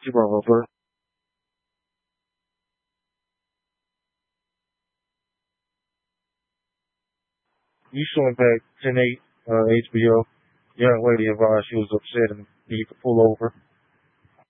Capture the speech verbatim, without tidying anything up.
She brought over. You saw Impact ten eight, uh, H B O. Young lady advised she was upset and you could pull over.